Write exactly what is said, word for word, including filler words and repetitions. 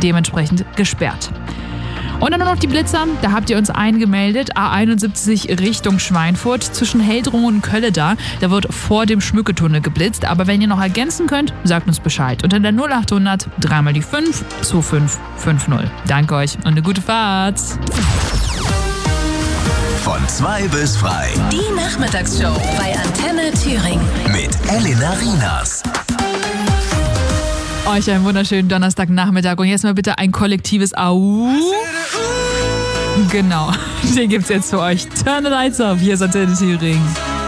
dementsprechend gesperrt. Und dann nur noch die Blitzer, da habt ihr uns eingemeldet, A einundsiebzig Richtung Schweinfurt, zwischen Heldrungen und Kölleda, da wird vor dem Schmücketunnel geblitzt, aber wenn ihr noch ergänzen könnt, sagt uns Bescheid. Unter der null acht hundert, dreimal die fünf, zwei fünf fünf null. Danke euch und eine gute Fahrt. Von zwei bis frei. Die Nachmittagsshow bei Antenne Thüringen. Mit Elena Rinas. Euch einen wunderschönen Donnerstagnachmittag und jetzt mal bitte ein kollektives Au. Genau, den gibt's jetzt für euch. Turn the lights off, hier ist Antenne Thüringen.